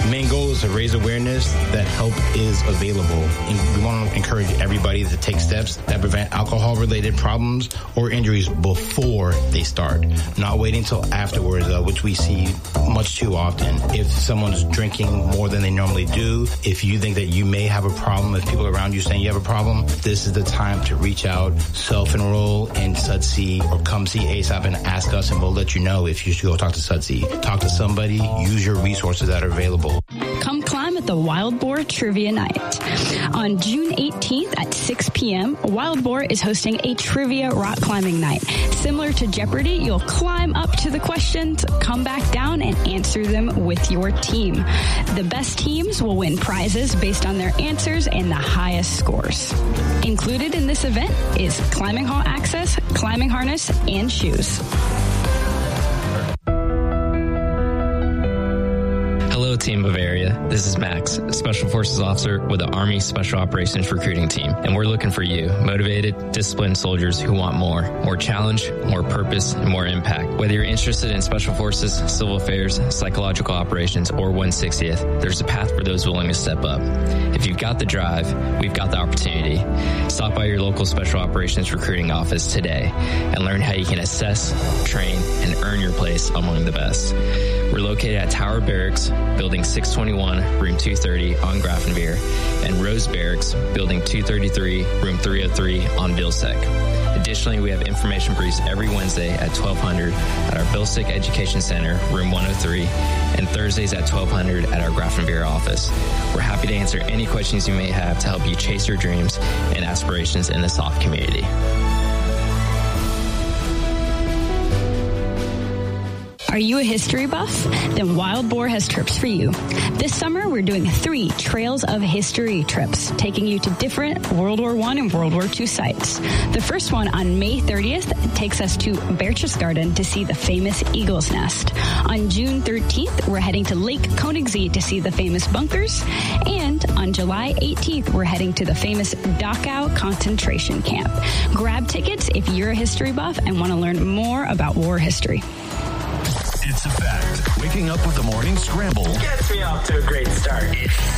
Main goal is to raise awareness that help is available. And we want to encourage everybody to take steps that prevent alcohol-related problems or injuries before they start, not waiting until afterwards, which we see much too often. If someone's drinking more than they normally do, if you think that you may have a problem, if people around you saying you have a problem, this is the time to reach out, self-enroll in SUDC, or come see ASAP and ask us, and we'll let you know if you should go talk to SUDC. Talk to somebody, use your resources that are available. Come climb at the Wild Boar Trivia Night. On June 18th at 6 p.m., Wild Boar is hosting a trivia rock climbing night. Similar to Jeopardy, you'll climb up to the questions, come back down, and answer them with your team. The best teams will win prizes based on their answers and the highest scores. Included in this event is climbing hall access, climbing harness, and shoes. Hello, Team Bavaria. This is Max, Special Forces Officer with the Army Special Operations Recruiting Team, and we're looking for you, motivated, disciplined soldiers who want more challenge, more purpose, and more impact. Whether you're interested in Special Forces, Civil Affairs, Psychological Operations, or 160th, there's a path for those willing to step up. If you've got the drive, we've got the opportunity. Stop by your local Special Operations Recruiting office today and learn how you can assess, train, and earn your place among the best. We're located at Tower Barracks, Building 621, Room 230 on Grafenveer, and Rose Barracks, Building 233, Room 303 on Vilsec. Additionally, we have information briefs every Wednesday at 1200 at our Vilsec Education Center, Room 103, and Thursdays at 1200 at our Grafenveer office. We're happy to answer any questions you may have to help you chase your dreams and aspirations in the SOF community. Are you a history buff? Then Wild Boar has trips for you. This summer, we're doing 3 Trails of History trips, taking you to different World War I and World War II sites. The first one on May 30th takes us to Berchtesgaden to see the famous Eagle's Nest. On June 13th, we're heading to Lake Königssee to see the famous bunkers. And on July 18th, we're heading to the famous Dachau concentration camp. Grab tickets if you're a history buff and want to learn more about war history. It's a fact. Waking up with the morning scramble gets me off to a great start.